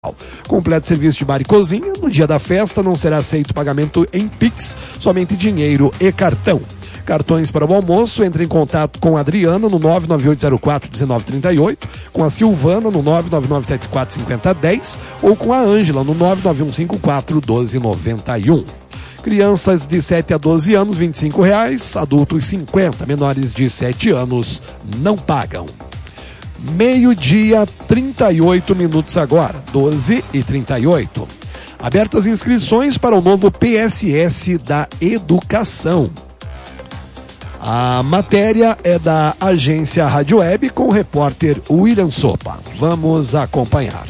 Completo serviço de bar e cozinha. No dia da festa não será aceito pagamento em Pix, somente dinheiro e cartão. Cartões para o almoço, entre em contato com a Adriana no 998041938, com a Silvana no 999745010 ou com a Ângela no 991541291. Crianças de 7 a 12 anos, R$25, adultos 50, menores de 7 anos não pagam. 12:38 agora, 12:38. Abertas inscrições para o novo PSS da Educação. A matéria é da agência Rádio Web com o repórter William Sopa. Vamos acompanhar.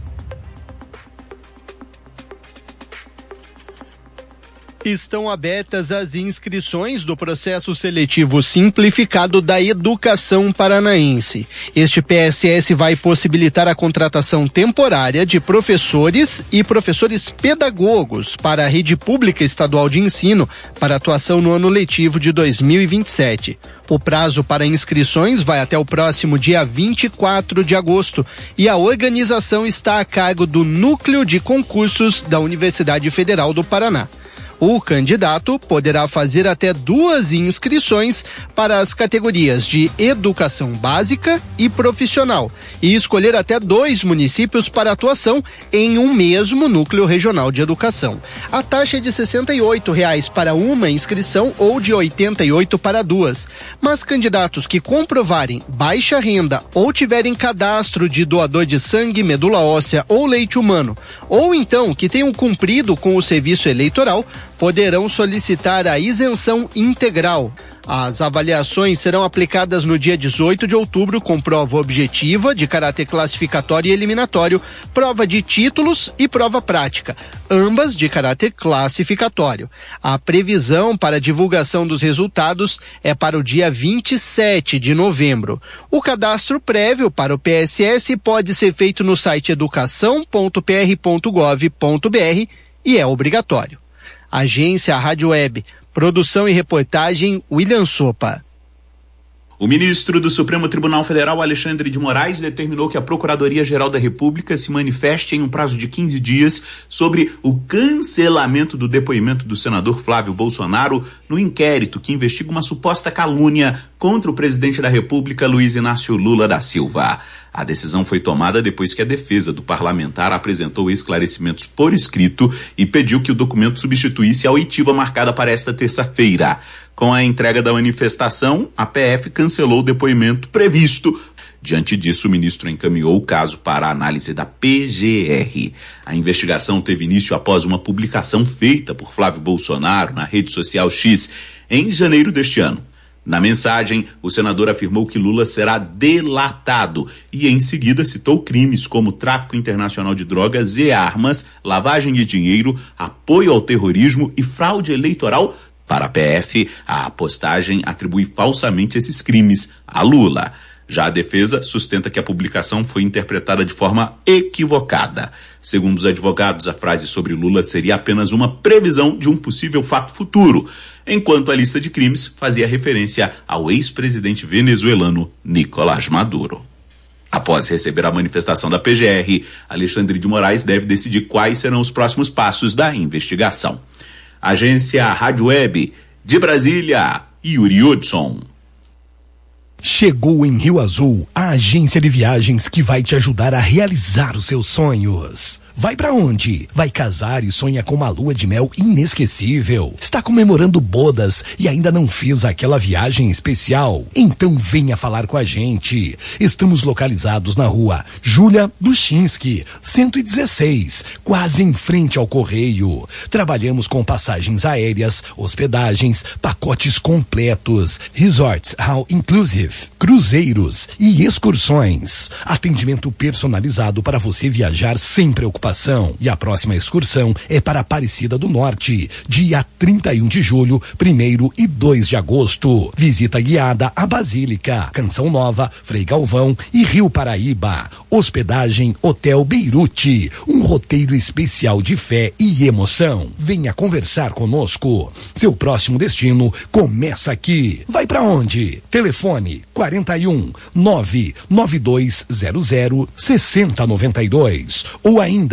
Estão abertas as inscrições do processo seletivo simplificado da educação paranaense. Este PSS vai possibilitar a contratação temporária de professores e professores pedagogos para a rede pública estadual de ensino para atuação no ano letivo de 2027. O prazo para inscrições vai até o próximo dia 24 de agosto e a organização está a cargo do Núcleo de Concursos da Universidade Federal do Paraná. O candidato poderá fazer até 2 inscrições para as categorias de educação básica e profissional e escolher até 2 municípios para atuação em um mesmo núcleo regional de educação. A taxa é de R$ 68 para uma inscrição ou de R$ 88 para 2. Mas candidatos que comprovarem baixa renda ou tiverem cadastro de doador de sangue, medula óssea ou leite humano, ou então que tenham cumprido com o serviço eleitoral, poderão solicitar a isenção integral. As avaliações serão aplicadas no dia 18 de outubro com prova objetiva, de caráter classificatório e eliminatório, prova de títulos e prova prática, ambas de caráter classificatório. A previsão para a divulgação dos resultados é para o dia 27 de novembro. O cadastro prévio para o PSS pode ser feito no site educação.pr.gov.br e é obrigatório. Agência Rádio Web, produção e reportagem William Sopa. O ministro do Supremo Tribunal Federal, Alexandre de Moraes, determinou que a Procuradoria-Geral da República se manifeste em um prazo de 15 dias sobre o cancelamento do depoimento do senador Flávio Bolsonaro no inquérito que investiga uma suposta calúnia contra o presidente da República, Luiz Inácio Lula da Silva. A decisão foi tomada depois que a defesa do parlamentar apresentou esclarecimentos por escrito e pediu que o documento substituísse a oitiva marcada para esta terça-feira. Com a entrega da manifestação, a PF cancelou o depoimento previsto. Diante disso, o ministro encaminhou o caso para a análise da PGR. A investigação teve início após uma publicação feita por Flávio Bolsonaro na rede social X em janeiro deste ano. Na mensagem, o senador afirmou que Lula será delatado e, em seguida, citou crimes como tráfico internacional de drogas e armas, lavagem de dinheiro, apoio ao terrorismo e fraude eleitoral. Para a PF, a postagem atribui falsamente esses crimes a Lula. Já a defesa sustenta que a publicação foi interpretada de forma equivocada. Segundo os advogados, a frase sobre Lula seria apenas uma previsão de um possível fato futuro, enquanto a lista de crimes fazia referência ao ex-presidente venezuelano Nicolás Maduro. Após receber a manifestação da PGR, Alexandre de Moraes deve decidir quais serão os próximos passos da investigação. Agência Rádio Web, de Brasília, Yuri Hudson. Chegou em Rio Azul a agência de viagens que vai te ajudar a realizar os seus sonhos. Vai pra onde? Vai casar e sonha com uma lua de mel inesquecível? Está comemorando bodas e ainda não fez aquela viagem especial? Então venha falar com a gente. Estamos localizados na rua Júlia Duchinski, 116, quase em frente ao Correio. Trabalhamos com passagens aéreas, hospedagens, pacotes completos, resorts all inclusive, cruzeiros e excursões. Atendimento personalizado para você viajar sem preocupação. E a próxima excursão é para Aparecida do Norte, dia 31 de julho, 1º e 2 de agosto. Visita guiada à Basílica, Canção Nova, Frei Galvão e Rio Paraíba. Hospedagem Hotel Beirute, um roteiro especial de fé e emoção. Venha conversar conosco. Seu próximo destino começa aqui. Vai pra onde? Telefone 41 99200 6092 ou ainda